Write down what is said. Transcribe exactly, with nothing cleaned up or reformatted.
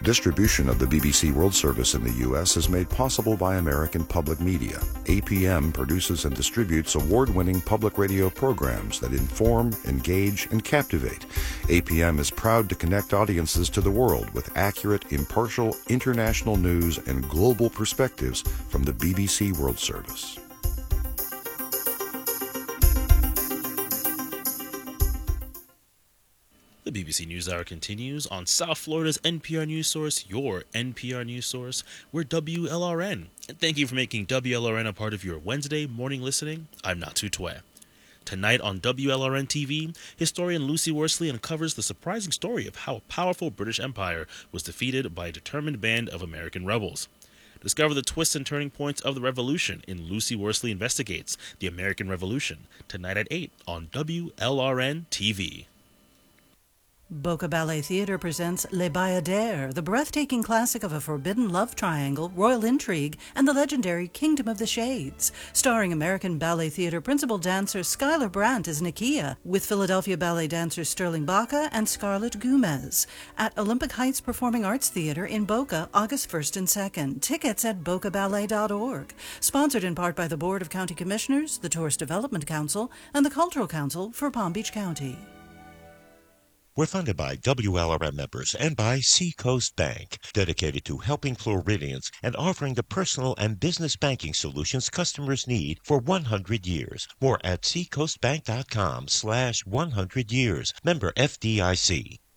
Distribution of the B B C World Service in the U S is made possible by American Public Media. A P M produces and distributes award-winning public radio programs that inform, engage, and captivate. A P M is proud to connect audiences to the world with accurate, impartial, international news and global perspectives from the B B C World Service. The B B C NewsHour continues on South Florida's N P R News Source, your N P R News Source. We're W L R N, and thank you for making W L R N a part of your Wednesday morning listening. I'm Natu Twe. Tonight on W L R N T V, historian Lucy Worsley uncovers the surprising story of how a powerful British Empire was defeated by a determined band of American rebels. Discover the twists and turning points of the Revolution in Lucy Worsley Investigates the American Revolution, tonight at eight on W L R N T V. Boca Ballet Theatre presents Les Bayadères, the breathtaking classic of a forbidden love triangle, royal intrigue, and the legendary Kingdom of the Shades. Starring American Ballet Theatre principal dancer Skylar Brandt as Nakia, with Philadelphia ballet dancers Sterling Baca and Scarlett Gomez. At Olympic Heights Performing Arts Theatre in Boca, August first and second. Tickets at boca ballet dot org. Sponsored in part by the Board of County Commissioners, the Tourist Development Council, and the Cultural Council for Palm Beach County. We're funded by W L R M members and by Seacoast Bank, dedicated to helping Floridians and offering the personal and business banking solutions customers need for one hundred years. More at seacoastbank dot com slash one hundred years. Member F D I C.